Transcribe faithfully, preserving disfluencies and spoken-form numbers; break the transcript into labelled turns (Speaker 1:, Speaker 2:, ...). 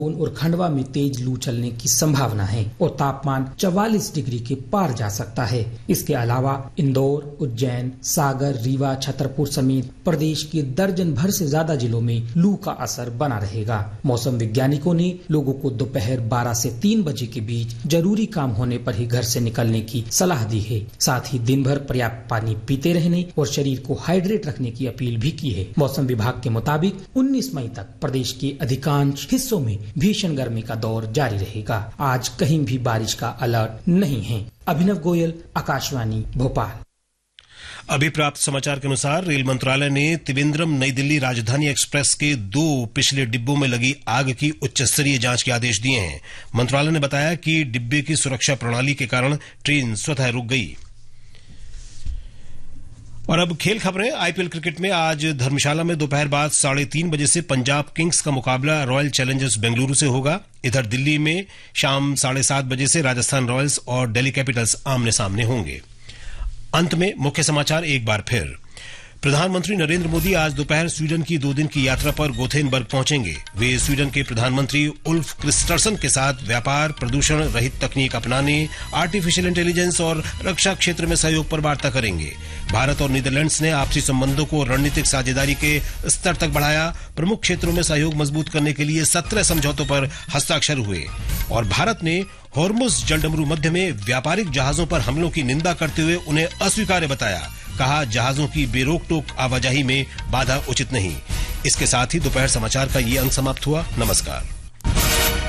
Speaker 1: और खंडवा में तेज लू चलने की संभावना है और तापमान चवालीस डिग्री के पार जा सकता है। इसके अलावा इंदौर, उज्जैन, सागर, रीवा, छतरपुर समेत प्रदेश के दर्जन भर से ज्यादा जिलों में लू का असर बना रहेगा। मौसम वैज्ञानिकों ने लोगों को दोपहर बारह से तीन बजे के बीच जरूरी काम होने पर ही घर से निकलने की सलाह दी है। साथ ही दिन भर पर्याप्त पानी पीते रहने और शरीर को हाइड्रेट रखने की अपील भी की है। मौसम विभाग के मुताबिक उन्नीस मई तक प्रदेश के अधिकांश हिस्सों में भीषण गर्मी का दौर जारी रहेगा। आज कहीं भी बारिश का अलर्ट नहीं है। अभिनव गोयल, आकाशवाणी, भोपाल।
Speaker 2: अभी प्राप्त समाचार के अनुसार रेल मंत्रालय ने त्रिवेंद्रम नई दिल्ली राजधानी एक्सप्रेस के दो पिछले डिब्बों में लगी आग की उच्च स्तरीय जांच के आदेश दिए हैं। मंत्रालय ने बताया कि डिब्बे की सुरक्षा प्रणाली के कारण ट्रेन स्वतः रुक गई। और अब खेल खबरें। आईपीएल क्रिकेट में आज धर्मशाला में दोपहर बाद साढ़े तीन बजे से पंजाब किंग्स का मुकाबला रॉयल चैलेंजर्स बेंगलुरु से होगा। इधर दिल्ली में शाम साढ़े सात बजे से राजस्थान रॉयल्स और दिल्ली कैपिटल्स आमने सामने होंगे। अंत में मुख्य समाचार एक बार फिर। प्रधानमंत्री नरेंद्र मोदी आज दोपहर स्वीडन की दो दिन की यात्रा पर गोथेनबर्ग पहुंचेंगे। वे स्वीडन के प्रधानमंत्री उल्फ क्रिस्टर्सन के साथ व्यापार, प्रदूषण रहित तकनीक अपनाने, आर्टिफिशियल इंटेलिजेंस और रक्षा क्षेत्र में सहयोग पर वार्ता करेंगे। भारत और नीदरलैंड्स ने आपसी संबंधों को रणनीतिक साझेदारी के स्तर तक बढ़ाया। प्रमुख क्षेत्रों में सहयोग मजबूत करने के लिए सत्रह समझौतों पर हस्ताक्षर हुए। और भारत ने हॉर्मुज जलडमरू मध्य में व्यापारिक जहाजों पर हमलों की निंदा करते हुए उन्हें अस्वीकार्य बताया। कहा, जहाजों की बेरोक टोक आवाजाही में बाधा उचित नहीं। इसके साथ ही दोपहर समाचार का ये अंक समाप्त हुआ। नमस्कार।